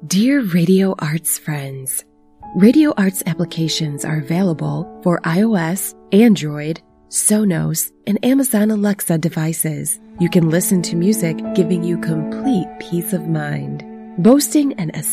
Dear Radio Arts friends, Radio Arts applications are available for iOS, Android, Sonos, and Amazon Alexa devices. You can listen to music, giving you complete peace of mind. Boasting an